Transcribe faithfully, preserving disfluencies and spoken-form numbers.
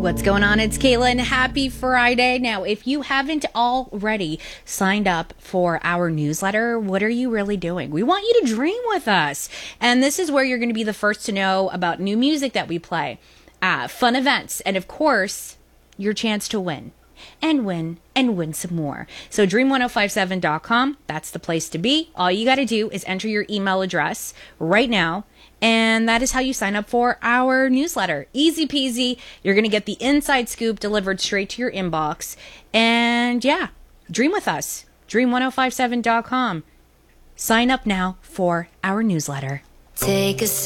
What's going on? It's Caitlin. Happy Friday. Now, if you haven't already signed up for our newsletter, what are you really doing? We want you to dream with us. And this is where you're going to be the first to know about new music that we play, uh, fun events, and of course, your chance to win. And win, and win some more. So dream ten fifty-seven dot com, that's the place to be. All you got to do is enter your email address right now, and that is how you sign up for our newsletter. Easy peasy. You're going to get the inside scoop delivered straight to your inbox. And yeah, dream with us. dream ten fifty-seven dot com. Sign up now for our newsletter. Take a